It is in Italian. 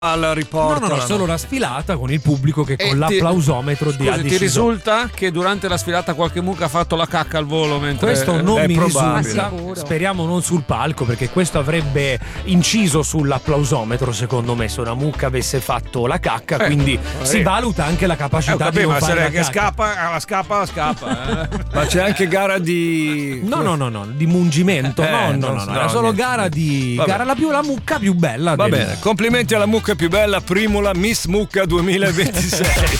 al riporto. No, solo la sfilata con il pubblico che con l'applausometro ha deciso. Ti risulta che durante la sfilata qualche mucca ha fatto la cacca al volo? Mentre questo non mi risulta, sicuro. speriamo non sul palco, perché questo avrebbe inciso sull'applausometro secondo me, se una mucca avesse fatto la cacca, quindi si valuta anche la capacità di non fare la che cacca. scappa. Ma c'è anche gara di... No, di mungimento, no, era solo gara di Vabbè. gara la mucca più bella. Va bene, complimenti alla mucca più bella, Primula Miss Mucca 2026.